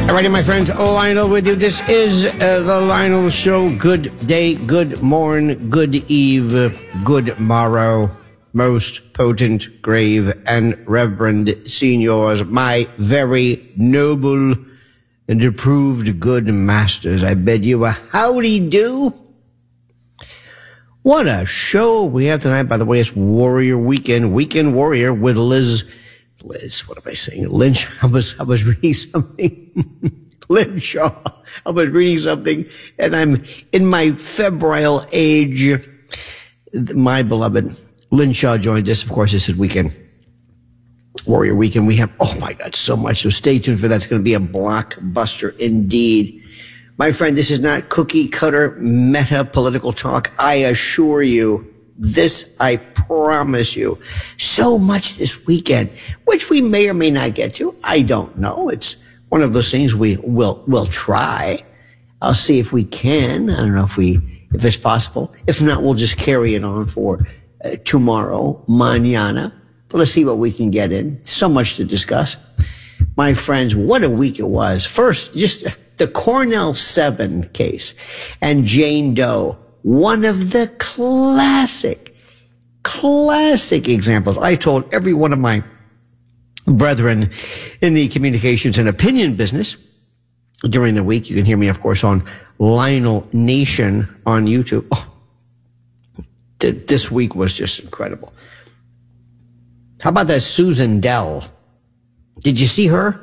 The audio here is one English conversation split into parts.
Alrighty, my friends, Lionel with you. This is the Lionel Show. Good day, good morn, good eve, good morrow, most potent, grave, and reverend seniors, my very noble and approved good masters. I bid you a howdy do. What a show we have tonight. By the way, it's Warrior Weekend, Weekend Warrior with Liz, what am I saying? Lynch. I was reading something. Lynn Shaw. I was reading something, and I'm in my febrile age. My beloved Lynn Shaw joined us. Of course, this is Weekend Warrior Weekend. We have, oh my God, so much. So stay tuned for that. It's going to be a blockbuster indeed. My friend, this is not cookie cutter meta political talk. I assure you. This, I promise you. So much this weekend, which we may or may not get to. I don't know. It's one of those things we'll try. I'll see if we can. I don't know if it's possible. If not, we'll just carry it on for tomorrow, mañana. But let's see what we can get in. So much to discuss. My friends, what a week it was. First, just the Cornell 7 case and Jane Doe. One of the classic examples. I told every one of my brethren in the communications and opinion business during the week. You can hear me, of course, on Lionel Nation on YouTube. Oh, this week was just incredible. How about that Susan Dell? Did you see her?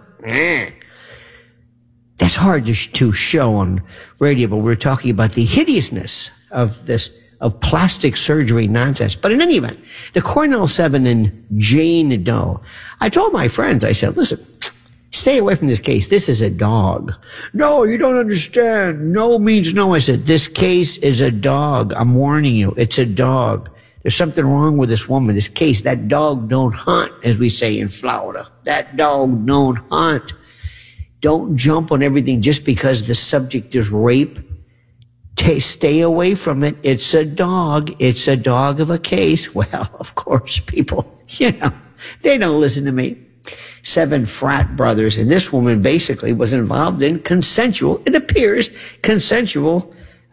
That's hard to show on radio, but we're talking about the hideousness of plastic surgery nonsense. But in any event, the Cornell 7 and Jane Doe. I told my friends, I said, listen, stay away from this case. This is a dog. No, you don't understand. No means no. I said, this case is a dog. I'm warning you. It's a dog. There's something wrong with this woman. This case, that dog don't hunt, as we say in Florida. That dog don't hunt. Don't jump on everything just because the subject is rape. Stay away from it. It's a dog. It's a dog of a case. Well, of course, people, they don't listen to me. 7 frat brothers, and this woman basically was involved in consensual, it appears, consensual,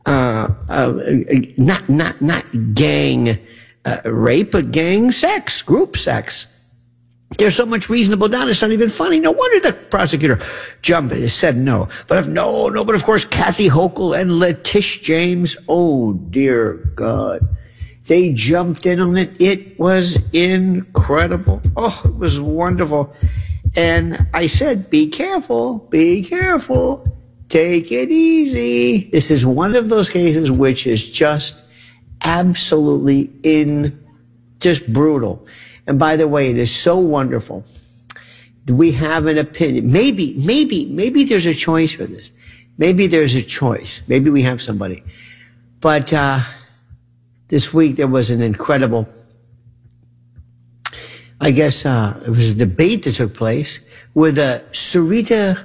not gang rape, but gang sex, group sex. There's so much reasonable doubt, it's not even funny. No wonder the prosecutor said no. But of course, Kathy Hochul and Letitia James, oh dear God. They jumped in on it. It was incredible. Oh, it was wonderful. And I said, be careful, take it easy. This is one of those cases which is just absolutely just brutal. And by the way, it is so wonderful. We have an opinion. Maybe there's a choice for this. Maybe there's a choice. Maybe we have somebody. But this week there was an incredible, I guess it was a debate that took place with Sarita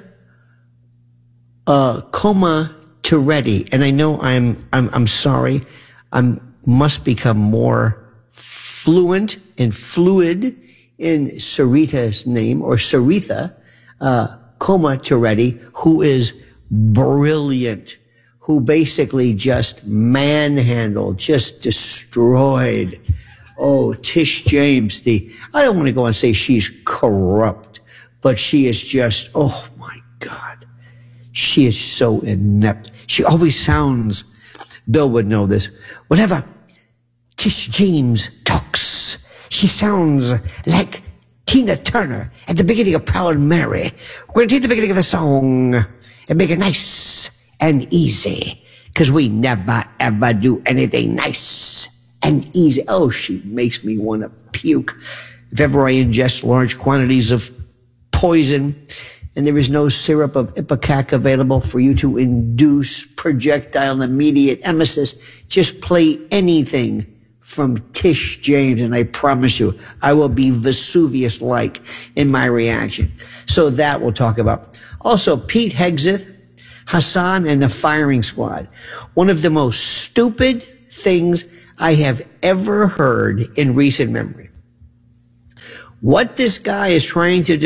Coma-Toretti. And I know I'm sorry. I must become more fluent and fluid in Sarita's name, or Saritha Coma-Toretti, who is brilliant, who basically just manhandled, just destroyed. Oh, Tish James, I don't want to go and say she's corrupt, but she is just, oh my God, she is so inept. She always sounds, Bill would know this, whenever Tish James talks, she sounds like Tina Turner at the beginning of Proud Mary. We're going to take the beginning of the song and make it nice and easy, because we never, ever do anything nice and easy. Oh, she makes me want to puke. If ever I ingest large quantities of poison and there is no syrup of Ipecac available for you to induce projectile immediate emesis, just play anything from Tish James, and I promise you, I will be Vesuvius-like in my reaction. So that we'll talk about. Also, Pete Hegseth, Hassan, and the firing squad. One of the most stupid things I have ever heard in recent memory. What this guy is trying to do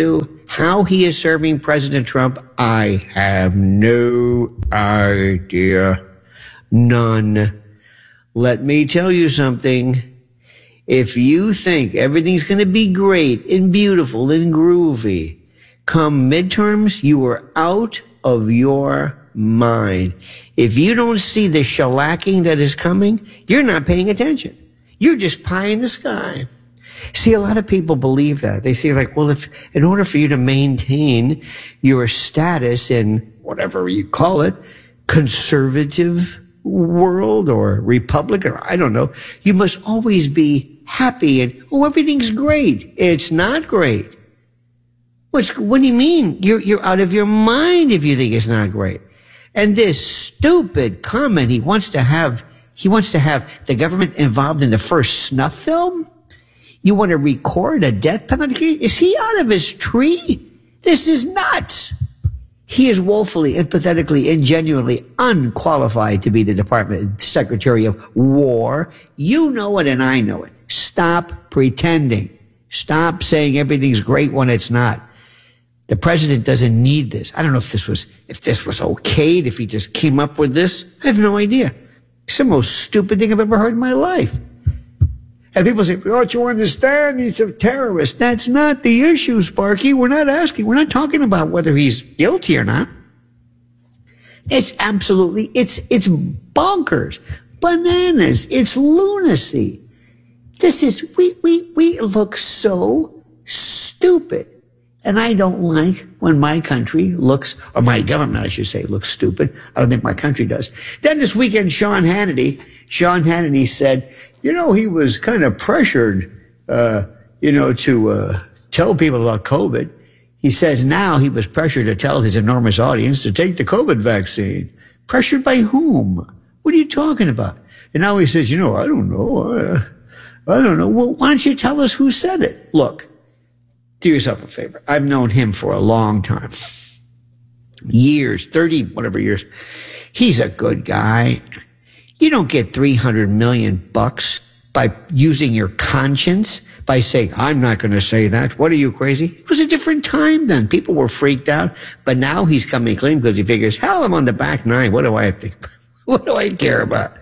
How he is serving President Trump, I have no idea. None. Let me tell you something. If you think everything's going to be great and beautiful and groovy, come midterms, you are out of your mind. If you don't see the shellacking that is coming, you're not paying attention. You're just pie in the sky. See, a lot of people believe that. They say like, well, if in order for you to maintain your status in whatever you call it, conservative world or Republican, or I don't know, you must always be happy and, oh, everything's great. It's not great. What do you mean? You're out of your mind if you think it's not great. And this stupid comment, he wants to have the government involved in the first snuff film? You want to record a death penalty? Is he out of his tree? This is nuts. He is woefully and pathetically and genuinely unqualified to be the Department Secretary of War. You know it and I know it. Stop pretending. Stop saying everything's great when it's not. The president doesn't need this. I don't know if this was okayed, if he just came up with this. I have no idea. It's the most stupid thing I've ever heard in my life. And people say, don't you understand? He's a terrorist. That's not the issue, Sparky. We're not talking about whether he's guilty or not. It's absolutely, it's bonkers, bananas. It's lunacy. We look so stupid. And I don't like when my country looks, or my government, I should say, looks stupid. I don't think my country does. Then this weekend, Sean Hannity said, he was kind of pressured, to tell people about COVID. He says now he was pressured to tell his enormous audience to take the COVID vaccine. Pressured by whom? What are you talking about? And now he says, I don't know. I don't know. Well, why don't you tell us who said it? Look. Do yourself a favor. I've known him for a long time. Years, 30, whatever years. He's a good guy. You don't get $300 million by using your conscience, by saying, I'm not going to say that. What are you, crazy? It was a different time then. People were freaked out. But now he's coming clean because he figures, hell, I'm on the back nine. What do I have to, what do I care about?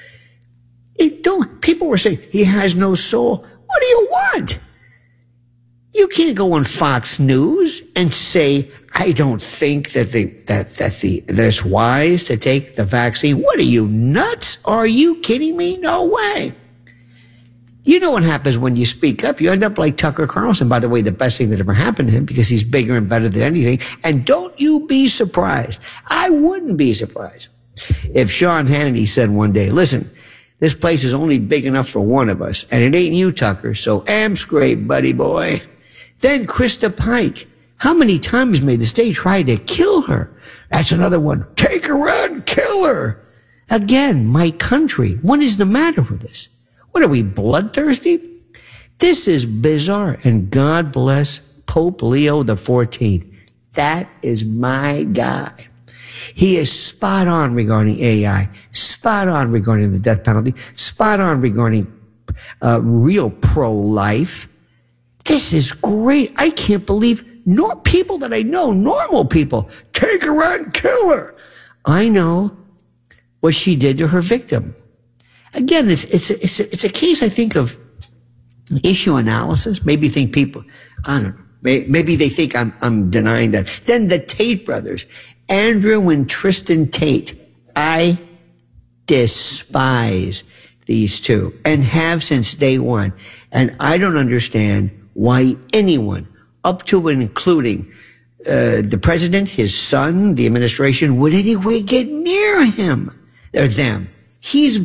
People were saying, he has no soul. What do you want? You can't go on Fox News and say, I don't think that it's wise to take the vaccine. What are you, nuts? Are you kidding me? No way. You know what happens when you speak up? You end up like Tucker Carlson. By the way, the best thing that ever happened to him because he's bigger and better than anything. And don't you be surprised. I wouldn't be surprised if Sean Hannity said one day, listen, this place is only big enough for one of us. And it ain't you, Tucker. So am scrape, buddy boy. Then Krista Pike. How many times may the state try to kill her? That's another one. Take her on, kill her. Again, my country. What is the matter with this? What are we, bloodthirsty? This is bizarre. And God bless Pope Leo XIV. That is my guy. He is spot on regarding AI, spot on regarding the death penalty, spot on regarding real pro-life. This is great. I can't believe people that I know, normal people, take her on, kill her. I know what she did to her victim. Again, it's a case, I think, of issue analysis. Maybe think people, I don't know. Maybe they think I'm denying that. Then the Tate brothers, Andrew and Tristan Tate. I despise these two and have since day one. And I don't understand why anyone, up to and including the president, his son, the administration, would anyway get near him or them. He's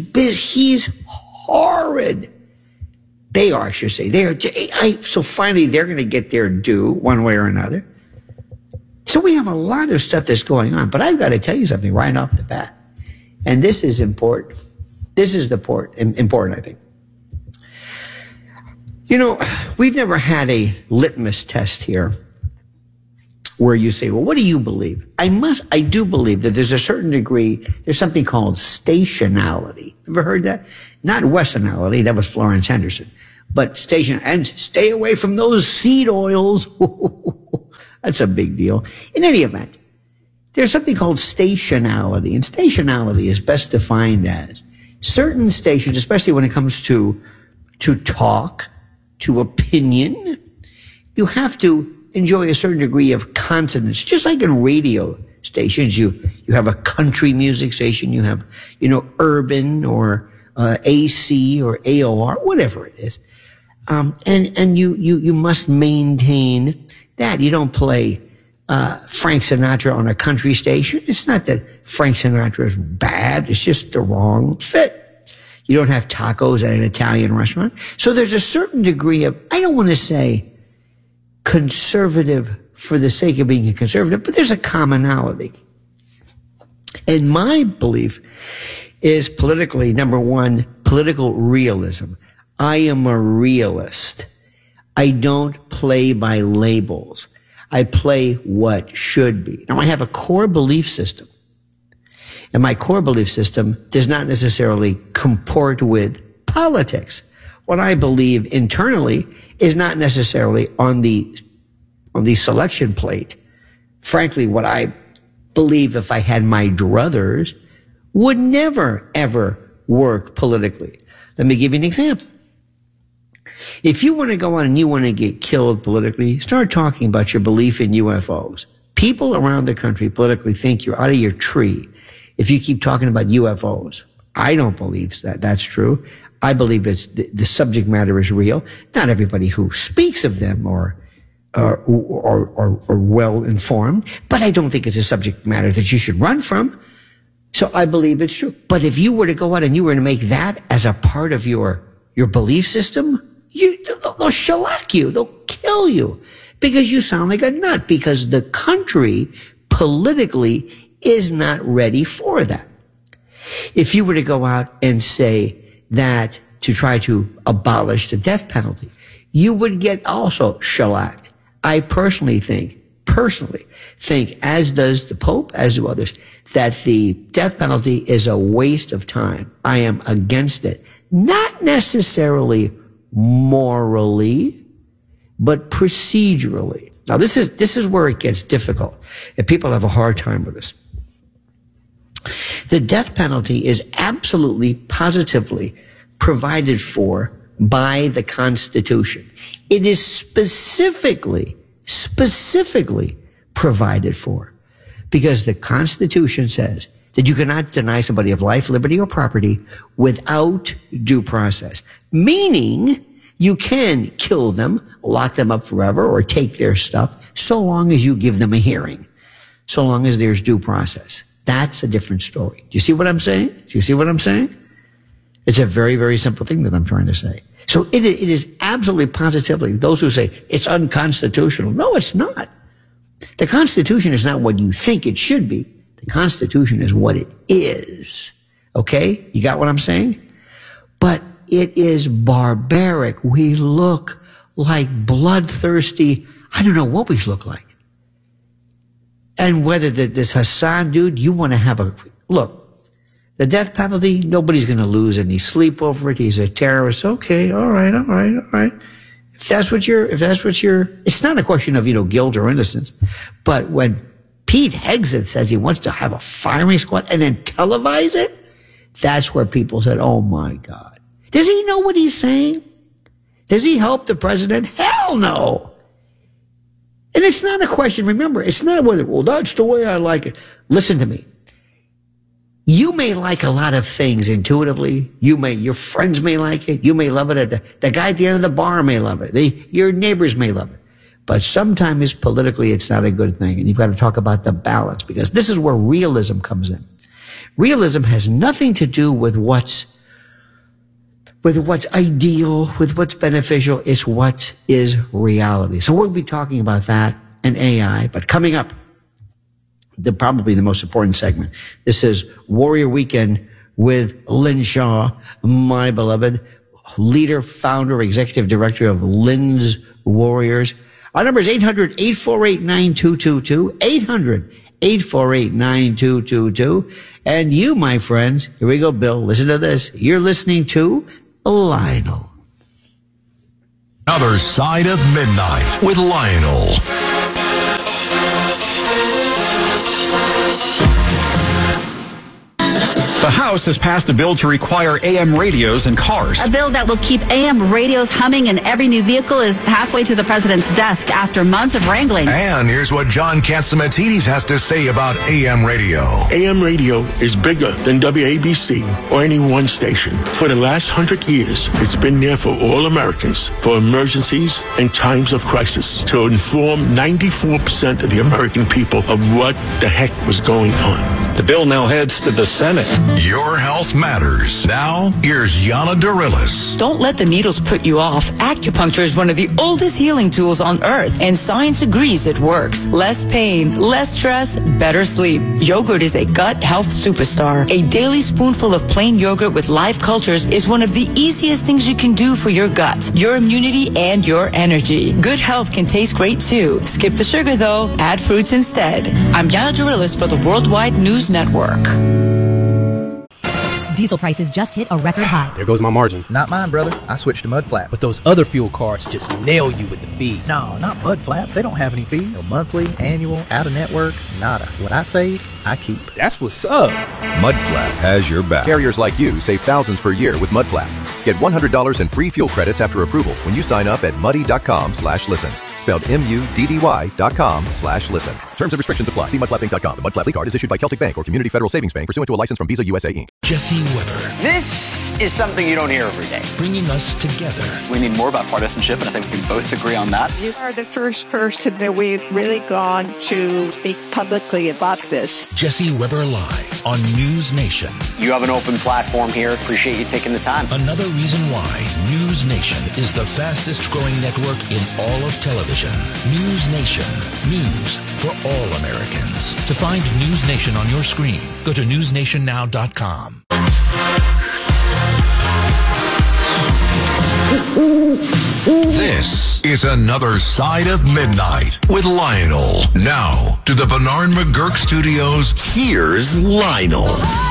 horrid. They are, I should say. So finally they're going to get their due one way or another. So we have a lot of stuff that's going on. But I've got to tell you something right off the bat. And this is important. This is important, I think. We've never had a litmus test here where you say, well, what do you believe? I do believe that there's a certain degree, there's something called stationality. Ever heard that? Not Westonality, that was Florence Henderson. But station, and stay away from those seed oils. That's a big deal. In any event, there's something called stationality, and stationality is best defined as certain stations, especially when it comes to talk, to opinion, you have to enjoy a certain degree of consonance. Just like in radio stations, you have a country music station, you have, urban or AC or AOR, whatever it is. And you must maintain that. You don't play Frank Sinatra on a country station. It's not that Frank Sinatra is bad. It's just the wrong fit. You don't have tacos at an Italian restaurant. So there's a certain degree of, I don't want to say conservative for the sake of being a conservative, but there's a commonality. And my belief is politically, number one, political realism. I am a realist. I don't play by labels. I play what should be. Now, I have a core belief system. And my core belief system does not necessarily comport with politics. What I believe internally is not necessarily on the selection plate. Frankly, what I believe, if I had my druthers, would never, ever work politically. Let me give you an example. If you want to go on and you want to get killed politically, start talking about your belief in UFOs. People around the country politically think you're out of your tree if you keep talking about UFOs. I don't believe that that's true. I believe the subject matter is real. Not everybody who speaks of them are well informed, but I don't think it's a subject matter that you should run from. So I believe it's true. But if you were to go out and you were to make that as a part of your belief system, they'll shellac you. They'll kill you because you sound like a nut, because the country politically is not ready for that. If you were to go out and say that to try to abolish the death penalty, you would get also shellacked. I personally think, as does the Pope, as do others, that the death penalty is a waste of time. I am against it. Not necessarily morally, but procedurally. Now, this is where it gets difficult, and people have a hard time with this. The death penalty is absolutely, positively provided for by the Constitution. It is specifically provided for because the Constitution says that you cannot deny somebody of life, liberty, or property without due process. Meaning, you can kill them, lock them up forever, or take their stuff, so long as you give them a hearing, so long as there's due process. That's a different story. Do you see what I'm saying? It's a very, very simple thing that I'm trying to say. So it is absolutely positively, those who say it's unconstitutional. No, it's not. The Constitution is not what you think it should be. The Constitution is what it is. Okay? You got what I'm saying? But it is barbaric. We look like bloodthirsty. I don't know what we look like. And whether this Hassan dude, you want to have look, the death penalty, nobody's going to lose any sleep over it. He's a terrorist. Okay. All right. If that's what you're, it's not a question of, guilt or innocence. But when Pete Hegseth says he wants to have a firing squad and then televise it, that's where people said, oh my God. Does he know what he's saying? Does he help the president? Hell no. And it's not a question, remember, it's not whether, well, that's the way I like it. Listen to me. You may like a lot of things intuitively. Your friends may like it. You may love it. The guy at the end of the bar may love it. Your neighbors may love it. But sometimes politically, it's not a good thing. And you've got to talk about the balance, because this is where realism comes in. Realism has nothing to do with what's ideal, with what's beneficial. It's what is reality. So we'll be talking about that and AI. But coming up, probably the most important segment. This is Warrior Weekend with Lynn Shaw, my beloved leader, founder, executive director of Lynn's Warriors. Our number is 800-848-9222, 800-848-9222. And you, my friends, here we go, Bill, listen to this. You're listening to Lionel. Other Side of Midnight with Lionel. The House has passed a bill to require AM radios in cars. A bill that will keep AM radios humming in every new vehicle is halfway to the president's desk after months of wrangling. And here's what John Catsimatidis has to say about AM radio. AM radio is bigger than WABC or any one station. For the last 100 years, it's been there for all Americans, for emergencies and times of crisis, to inform 94% of the American people of what the heck was going on. The bill now heads to the Senate. Your health matters. Now, here's Yana Darilis. Don't let the needles put you off. Acupuncture is one of the oldest healing tools on earth, and science agrees it works. Less pain, less stress, better sleep. Yogurt is a gut health superstar. A daily spoonful of plain yogurt with live cultures is one of the easiest things you can do for your gut, your immunity, and your energy. Good health can taste great too. Skip the sugar though. Add fruits instead. I'm Yana Darilis for the Worldwide News Network. Diesel prices just hit a record high. There goes my margin. Not mine, brother. I switched to Mudflap. But those other fuel cards just nail you with the fees. No, not Mudflap. They don't have any fees. No monthly, annual, out-of-network, nada. What I save, I keep. That's what's up. Mudflap has your back. Carriers like you save thousands per year with Mudflap. Get $100 in free fuel credits after approval when you sign up at muddy.com/listen. Spelled MUDDY.com/listen. Terms and restrictions apply. See mudflapinc.com. The Mudflap card is issued by Celtic Bank or Community Federal Savings Bank pursuant to a license from Visa USA Inc. Jesse Weber. This is something you don't hear every day. Bringing us together. We need more about partisanship, and I think we can both agree on that. You are the first person that we've really gone to speak publicly about this. Jesse Weber Live on News Nation. You have an open platform here. Appreciate you taking the time. Another reason why News Nation is the fastest growing network in all of television. News Nation. News for all Americans. To find News Nation on your screen, go to newsnationnow.com. This is Another Side of Midnight with Lionel. Now, to the Bernard McGurk Studios, here's Lionel.